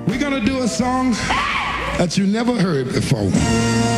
We're going to do a song that you never heard before.